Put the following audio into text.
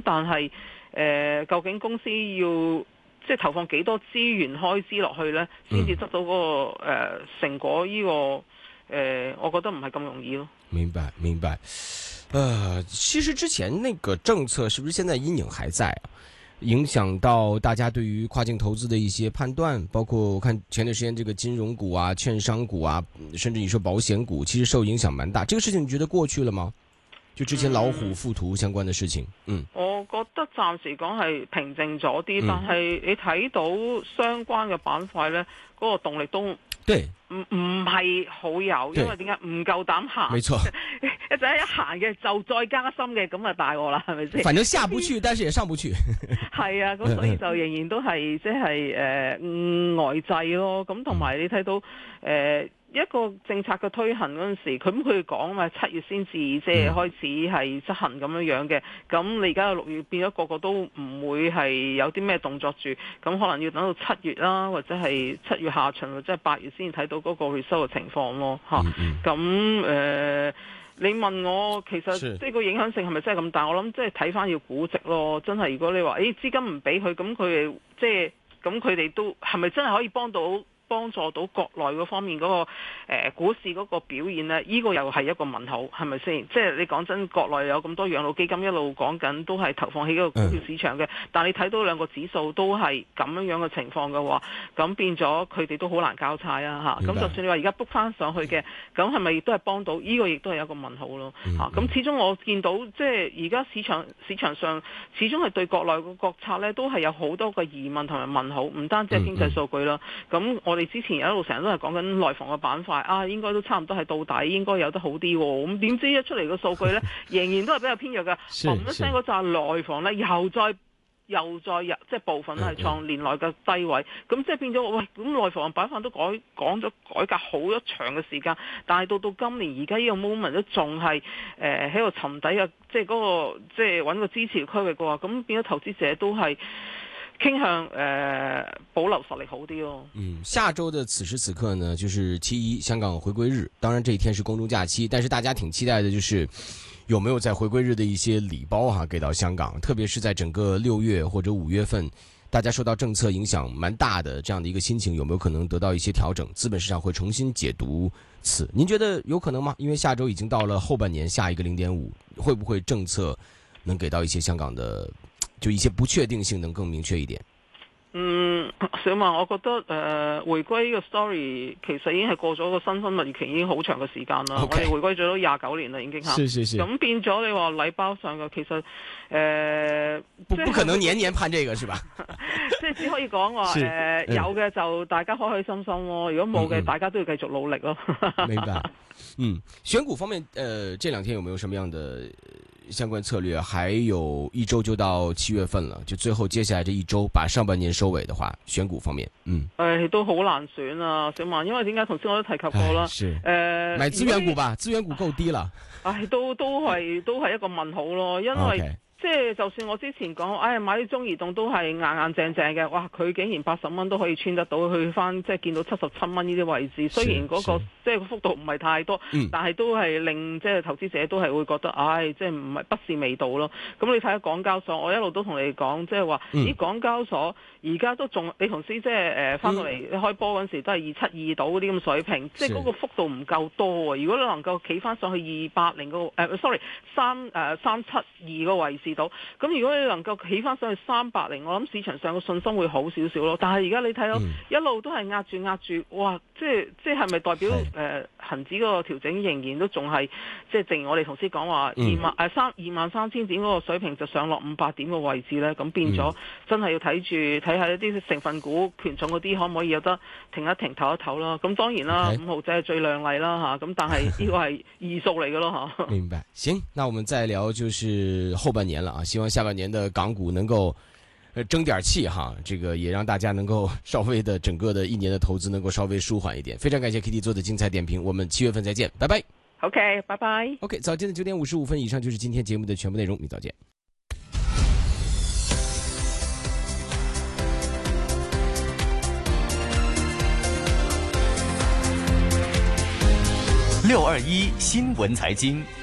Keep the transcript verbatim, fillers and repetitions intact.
但係誒、呃，究竟公司要即係投放幾多資源開支落去呢，先至得到嗰、那個誒、呃、成果？呢、這個誒、呃，我覺得唔係咁容易咯。 明白，明白。呃，其實之前那個政策是不是現在陰影還在啊？影響到大家對於跨境投資的一些判斷，包括我看前段時間這個金融股啊、券商股啊，甚至你說保險股，其實受影響蠻大。這個事情你覺得過去了嗎？就之前老虎富途相關的事情，嗯， 我覺得暫時講係平靜咗啲， 嗯、 但係你睇到相關嘅板塊呢，嗰、那個動力都對， 唔唔係好有，因為點解唔夠膽行？ 沒錯， 一陣一行嘅就再加深嘅，咁啊大鑊啦，係咪先？ 反正下不去，但是也上不去。 係啊，咁所以就仍然都係即係誒呆滯咯。咁同埋你睇到誒。呃一個政策嘅推行嗰陣時，咁佢講話七月先至即係開始係執行咁樣樣嘅，咁你而家六月變咗個個都唔會係有啲咩動作住，咁可能要等到七月啦，或者係七月下旬或者係八月先睇到嗰個回收嘅情況咯，嚇、嗯。咁、嗯、誒、呃，你問我其實即係個影響性係咪真係咁大？我諗即係睇翻要估值咯，真係如果你話誒資金唔俾佢，咁佢哋即係咁佢哋都係咪真係可以幫到？幫助到國內嗰方面嗰、那個、呃、股市嗰個表現呢，呢、這個又係一個問號，係咪先？即係你講真，國內有咁多養老基金一路講緊都係投放喺嗰個股票市場嘅，嗯、但係你睇到兩個指數都係咁樣樣嘅情況嘅話，咁變咗佢哋都好難交差啊嚇！咁就算你話而家 book 翻上去嘅，咁係咪亦都係幫到？呢、這個亦都係一個問號咯嚇！咁、嗯嗯啊、始終我見到即係而家市場市場上始終係對國內個國策呢都係有好多個疑問同埋問號，唔單止係經濟數據啦，咁、嗯嗯、我。我哋之前一路成日都係講緊內房嘅板塊啊，應該都差唔多係到底，應該有得好啲喎。咁點知一出嚟個數據呢，仍然都係比較偏弱嘅。嘣一聲嗰紮內房呢，又再又再入，即係部分係創年內嘅低位。咁、嗯嗯、即係變咗，喂，咁內房板塊都改講咗改革好一長嘅時間，但係到到今年而家呢個 moment 都仲係誒喺度沉底嘅，即係嗰、嗰個即係揾個支持區域嘅話，咁變咗投資者都係傾向誒、呃、保留實力好啲咯。 嗯，下周的此時此刻呢，就是七一香港回歸日，當然這一天是公眾假期，但是大家挺期待的，就是有沒有在回歸日的一些禮包哈、啊、給到香港，特別是在整個六月或者五月份，大家受到政策影響蠻大的這樣的一個心情，有沒有可能得到一些調整？資本市場會重新解讀此，您覺得有可能嗎？因為下周已經到了後半年，下一個零點五，會不會政策能給到一些香港的？就一些不確定性能更明確一點。 嗯，小馬，我覺得誒、呃、回歸呢個 story 其實已經係過咗個新婚蜜月期，已經好長嘅時間啦。Okay. 我哋回歸咗都廿九年啦，已經嚇。是是是。咁變咗你話禮包上嘅，其實誒、呃、不不可能年年盼這個是吧？ 即係只可以講話誒有嘅就大家開開心心咯，如果冇嘅、嗯嗯、大家都要繼續努力咯。 明白。嗯，選股方面，誒、呃、這兩天有沒有什麼樣的相關策略？還有一周就到七月份了，就最後接下來這一周把上半年收尾的話，選股方面，嗯，誒、 哎、都好難選啊，小曼，因為點解頭先我都提及過啦，誒、呃、 買資源股吧，資源股夠低啦， 唉、哎，都都係都係一個問號咯，因為。Okay. 即係就算我之前講，哎買啲中移動都係硬硬正正嘅，哇！佢竟然八十蚊都可以穿得到，去翻即係見到七十七蚊呢啲位置。雖然嗰、那個即係個幅度唔係太多，嗯、但係都係令即係投資者都係會覺得，唉、哎，即係唔係不是味道咯。咁你睇下港交所，我一路都同你講，即係話，咦，港交所而家都仲，你同師即係誒翻到嚟、嗯、開波嗰陣時都係二七二到嗰啲咁水平，即係嗰個幅度唔夠多啊！如果你能夠企翻上去二八零個誒，sorry 三誒三七二個位置。到咁，如果你能夠起翻上去三百零，我諗市場上嘅信心會好少少咯。但係而家你睇到、嗯、一路都係壓住壓住，哇！即係即係係咪代表誒恆指嗰個調整仍然都仲係即係正如我哋頭先講話二萬誒三二萬三千點嗰個水平就上落五百點嘅位置咧？咁變咗、嗯、真係要睇住睇下一啲成分股權重嗰啲可唔可以有得停一停唞一唞啦。咁當然啦，五號仔係最亮麗啦嚇。咁但係呢個係異數嚟嘅咯嚇。 明白。行，那我們再聊就是後半年了。啊，希望下半年的港股能夠，呃，爭點氣哈，這個也讓大家能夠稍微的整個的一年的投資能夠稍微舒緩一點。非常感謝 Kitty 做的精彩點評，我們七月份再見，拜拜。 OK， 拜拜。 OK， 早間的九點五十五分以上就是今天節目的全部內容，明早見。 六二一新聞財經。